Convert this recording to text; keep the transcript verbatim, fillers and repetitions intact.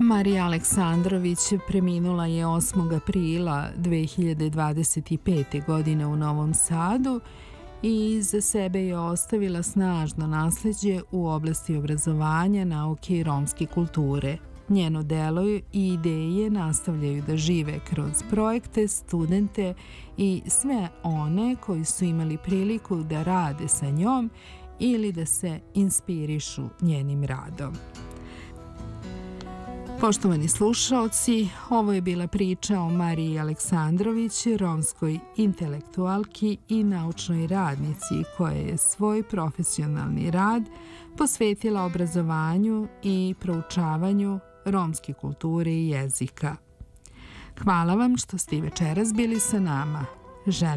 Marija Aleksandrović preminula je osmog aprila dve hiljade dvadeset pete. godine u Novom Sadu i iza sebe je ostavila snažno nasleđe u oblasti obrazovanja, nauke i romske kulture. Njeno delo i ideje nastavljaju da žive kroz projekte, studente i sve one koji su imali priliku da rade sa njom ili da se inspirišu njenim radom. Poštovani slušaoci, ovo je bila priča o Mariji Aleksandrović, romskoj intelektualki i naučnoj radnici koja je svoj profesionalni rad posvetila obrazovanju i proučavanju romske kulture i jezika. Hvala vam što ste večeras bili sa nama. Želim